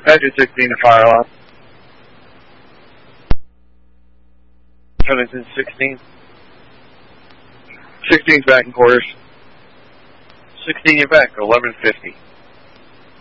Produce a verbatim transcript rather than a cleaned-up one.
Badger sixteen to fire alarm. Huntington sixteen. sixteen's back in quarters. sixteen, you're back, eleven fifty.